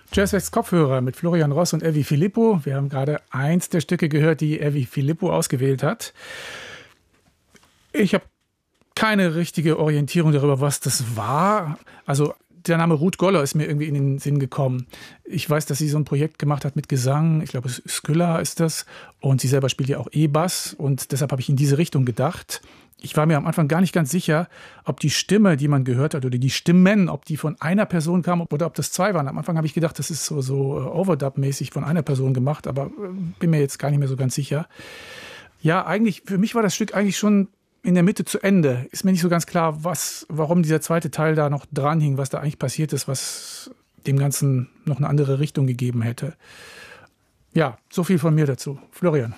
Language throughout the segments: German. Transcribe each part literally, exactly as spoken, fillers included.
Jazzwest Kopfhörer mit Florian Ross und Evi Filippo. Wir haben gerade eins der Stücke gehört, die Evi Filippo ausgewählt hat. Ich habe keine richtige Orientierung darüber, was das war. Also der Name Ruth Goller ist mir irgendwie in den Sinn gekommen. Ich weiß, dass sie so ein Projekt gemacht hat mit Gesang. Ich glaube, Skylla ist das. Und sie selber spielt ja auch E-Bass. Und deshalb habe ich in diese Richtung gedacht. Ich war mir am Anfang gar nicht ganz sicher, ob die Stimme, die man gehört hat, oder die Stimmen, ob die von einer Person kamen oder ob das zwei waren. Am Anfang habe ich gedacht, das ist so, so Overdub-mäßig von einer Person gemacht, aber bin mir jetzt gar nicht mehr so ganz sicher. Ja, eigentlich, für mich war das Stück eigentlich schon in der Mitte zu Ende. Ist mir nicht so ganz klar, was, warum dieser zweite Teil da noch dran hing, was da eigentlich passiert ist, was dem Ganzen noch eine andere Richtung gegeben hätte. Ja, so viel von mir dazu. Florian.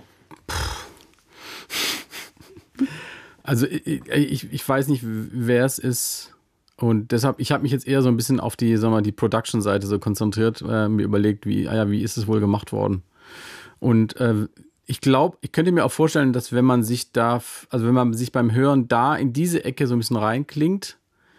Also ich, ich, ich weiß nicht, wer es ist, und deshalb, ich habe mich jetzt eher so ein bisschen auf die, sagen wir mal, die Production-Seite so konzentriert, äh, mir überlegt, wie, ah ja, wie ist es wohl gemacht worden? Und äh, ich glaube, ich könnte mir auch vorstellen, dass wenn man sich da, also wenn man sich beim Hören da in diese Ecke so ein bisschen reinklingt,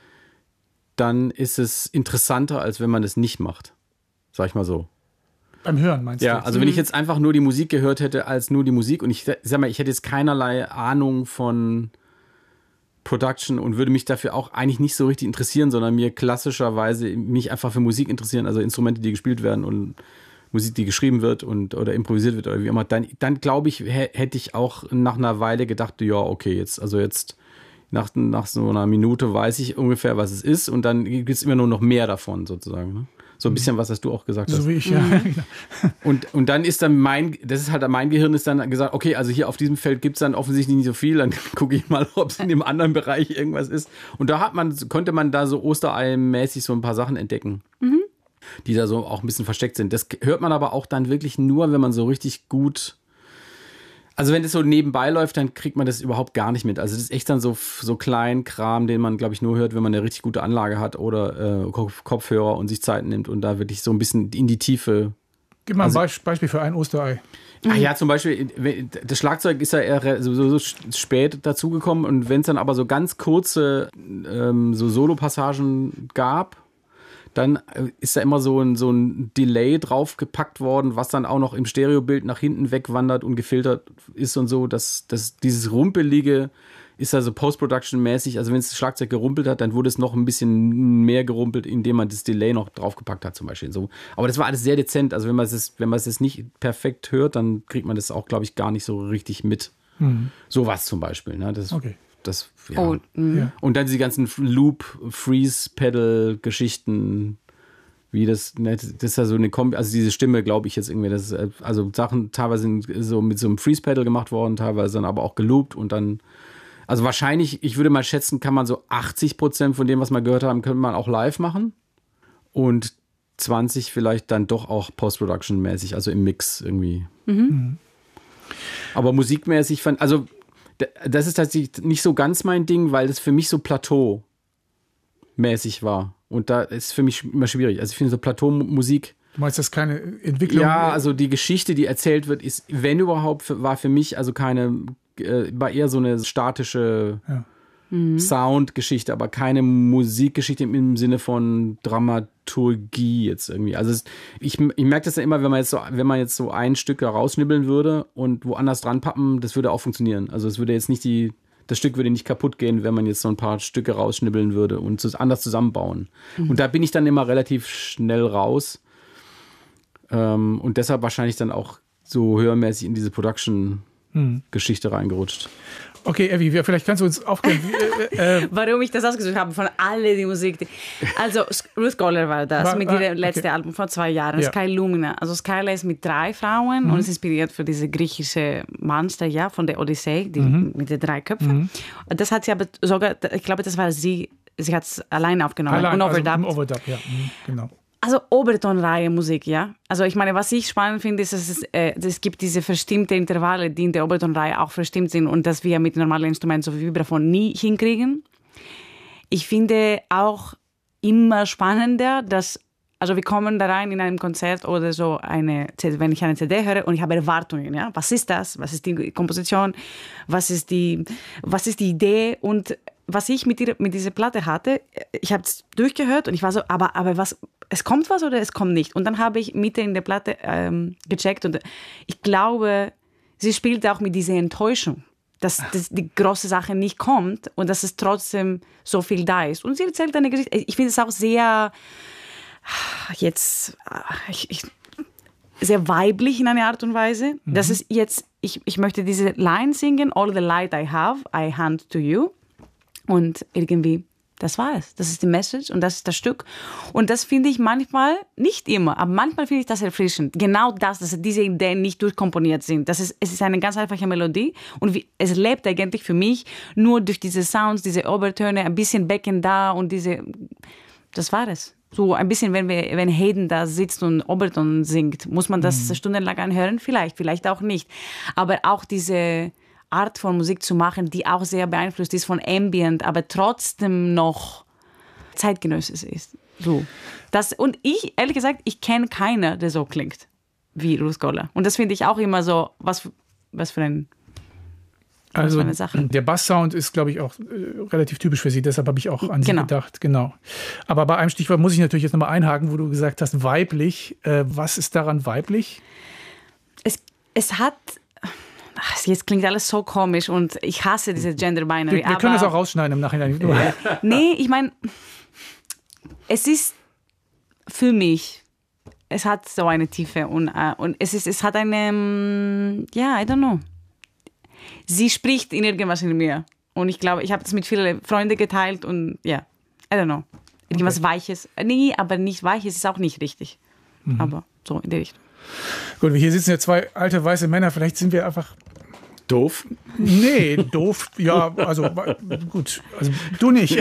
dann ist es interessanter, als wenn man es nicht macht. Sag ich mal so. Beim Hören meinst ja, du? Ja, also wenn ich jetzt einfach nur die Musik gehört hätte als nur die Musik und ich sag mal, ich hätte jetzt keinerlei Ahnung von Production und würde mich dafür auch eigentlich nicht so richtig interessieren, sondern mir klassischerweise mich einfach für Musik interessieren, also Instrumente, die gespielt werden und Musik, die geschrieben wird und oder improvisiert wird oder wie immer, dann, dann glaube ich, hätte ich auch nach einer Weile gedacht, ja, okay, jetzt, also jetzt nach, nach so einer Minute weiß ich ungefähr, was es ist, und dann gibt es immer nur noch mehr davon sozusagen, ne? So ein bisschen, was hast du auch gesagt hast. So wie ich, ja. Und, und dann ist dann mein, das ist halt mein Gehirn ist dann gesagt, okay, also hier auf diesem Feld gibt es dann offensichtlich nicht so viel, dann gucke ich mal, ob es in dem anderen Bereich irgendwas ist. Und da hat man, konnte man da so Osterei-mäßig so ein paar Sachen entdecken, mhm. die da so auch ein bisschen versteckt sind. Das hört man aber auch dann wirklich nur, wenn man so richtig gut, also wenn das so nebenbei läuft, dann kriegt man das überhaupt gar nicht mit. Also das ist echt dann so, so klein Kram, den man, glaube ich, nur hört, wenn man eine richtig gute Anlage hat oder äh, Kopfhörer und sich Zeit nimmt und da wirklich so ein bisschen in die Tiefe. Gib mal ein also, Beispiel für ein Osterei. Ach ja, zum Beispiel, das Schlagzeug ist ja eher so, so spät dazugekommen, und wenn es dann aber so ganz kurze ähm, so Solo-Passagen gab, dann ist da immer so ein, so ein Delay draufgepackt worden, was dann auch noch im Stereobild nach hinten wegwandert und gefiltert ist und so. Das, das, dieses Rumpelige ist also Post-Production-mäßig. Also wenn es das Schlagzeug gerumpelt hat, dann wurde es noch ein bisschen mehr gerumpelt, indem man das Delay noch draufgepackt hat zum Beispiel. So. Aber das war alles sehr dezent. Also wenn man es wenn man es nicht perfekt hört, dann kriegt man das auch, glaube ich, gar nicht so richtig mit. Mhm. Sowas zum Beispiel. Ne? Das, okay. Das, ja. Oh, ja. Und dann diese ganzen Loop-Freeze-Pedal-Geschichten, wie das, ne, das ist ja so eine Kombi, also diese Stimme, glaube ich jetzt irgendwie, das ist, also Sachen teilweise sind so mit so einem Freeze-Pedal gemacht worden, teilweise dann aber auch geloopt und dann, also wahrscheinlich, ich würde mal schätzen, kann man so achtzig Prozent von dem, was wir gehört haben, könnte man auch live machen und zwanzig vielleicht dann doch auch Post-Production-mäßig, also im Mix irgendwie. Mhm. Aber musikmäßig fand, also das ist tatsächlich nicht so ganz mein Ding, weil das für mich so Plateau-mäßig war. Und da ist für mich immer schwierig. Also ich finde so Plateau-Musik. Du meinst, das ist keine Entwicklung? Ja, also die Geschichte, die erzählt wird, ist, wenn überhaupt, war für mich also keine, äh, war eher so eine statische ja. Soundgeschichte, aber keine Musikgeschichte im Sinne von Dramaturgie jetzt irgendwie. Also es, ich, ich merke das ja immer, wenn man jetzt so, wenn man jetzt so ein Stück rausschnibbeln würde und woanders dran pappen, das würde auch funktionieren. Also es würde jetzt nicht die, das Stück würde nicht kaputt gehen, wenn man jetzt so ein paar Stücke rausschnibbeln würde und so anders zusammenbauen. Mhm. Und da bin ich dann immer relativ schnell raus. Ähm, und deshalb wahrscheinlich dann auch so hörmäßig in diese Production-Geschichte mhm. reingerutscht. Okay, Evi, vielleicht kannst du uns aufklären. Äh, äh, Warum ich das ausgesucht habe, von alle die Musik. Die, also, Ruth Goller war das, war, mit ihrem letzten okay. Album vor zwei Jahren, ja. Sky Lumina. Also, Skyla ist mit drei Frauen mhm. und ist inspiriert für diese griechische Monster, ja, von der Odyssee, die, mhm. mit den drei Köpfen. Mhm. Das hat sie aber sogar, ich glaube, das war sie, sie hat es allein aufgenommen. Allein, und overdubbt. Also overdub, ja, mhm, genau. Also Obertonreihe Musik, ja. Also ich meine, was ich spannend finde, ist, dass es, äh, es gibt diese verstimmte Intervalle, die in der Obertonreihe auch verstimmt sind und dass wir mit normalen Instrumenten so wie Vibraphon nie hinkriegen. Ich finde auch immer spannender, dass, also wir kommen da rein in einem Konzert oder so, eine, wenn ich eine C D höre und ich habe Erwartungen, ja. Was ist das? Was ist die Komposition? Was ist die, was ist die Idee? Und was ich mit, ihr, mit dieser Platte hatte, ich habe es durchgehört und ich war so, aber, aber was, es kommt was oder es kommt nicht. Und dann habe ich Mitte in der Platte ähm, gecheckt und ich glaube, sie spielt auch mit dieser Enttäuschung, dass, dass die große Sache nicht kommt und dass es trotzdem so viel da ist. Und sie erzählt eine Geschichte. Ich finde es auch sehr, jetzt, ich, ich, sehr weiblich in einer Art und Weise. Mhm. Das ist jetzt, ich, ich möchte diese Line singen, all the light I have, I hand to you. Und irgendwie, das war es. Das ist die Message und das ist das Stück. Und das finde ich manchmal, nicht immer, aber manchmal finde ich das erfrischend. Genau das, dass diese Ideen nicht durchkomponiert sind. Das ist, es ist eine ganz einfache Melodie und wie, es lebt eigentlich für mich nur durch diese Sounds, diese Obertöne, ein bisschen Becken da und diese, das war es. So ein bisschen, wenn, wir, wenn Hayden da sitzt und Oberton singt, muss man das mhm. stundenlang anhören? Vielleicht, vielleicht auch nicht. Aber auch diese Art von Musik zu machen, die auch sehr beeinflusst ist von Ambient, aber trotzdem noch zeitgenössisch ist. So. Das, und ich, ehrlich gesagt, ich kenne keiner, der so klingt wie Ruth Goller. Und das finde ich auch immer so, was, was für ein Also der Basssound ist, glaube ich, auch äh, relativ typisch für sie. Deshalb habe ich auch an sie genau. gedacht. Genau. Aber bei einem Stichwort muss ich natürlich jetzt nochmal einhaken, wo du gesagt hast, weiblich. Äh, was ist daran weiblich? Es, es hat... Ach, jetzt klingt alles so komisch und ich hasse diese Gender Binary. Wir, wir können das auch rausschneiden im Nachhinein. Nee, ich meine, es ist für mich, es hat so eine Tiefe und, uh, und es, ist, es hat eine, ja, yeah, I don't know. Sie spricht in irgendwas in mir und ich glaube, ich habe das mit vielen Freunden geteilt und ja, yeah, I don't know. Irgendwas okay. Weiches. Nee, aber nicht Weiches ist auch nicht richtig. Mhm. Aber so in die Richtung. Gut, hier sitzen ja zwei alte weiße Männer. Vielleicht sind wir einfach doof. Nee, doof. Ja, also gut. Also du nicht.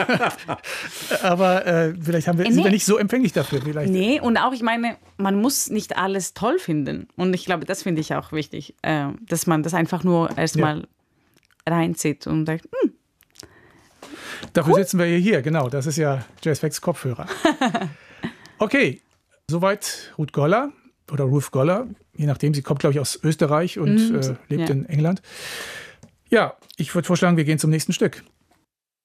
Aber äh, vielleicht haben wir, nee. sind wir nicht so empfänglich dafür. Vielleicht. Nee, und auch, ich meine, man muss nicht alles toll finden. Und ich glaube, das finde ich auch wichtig, äh, dass man das einfach nur erstmal ja. reinzieht und sagt, hm. Dafür cool. sitzen wir hier, genau. Das ist ja Jazzfax Kopfhörer. Okay, soweit Ruth Goller. Oder Ruth Goller, je nachdem. Sie kommt, glaube ich, aus Österreich und mm, äh, lebt ja. in England. Ja, ich würde vorschlagen, wir gehen zum nächsten Stück.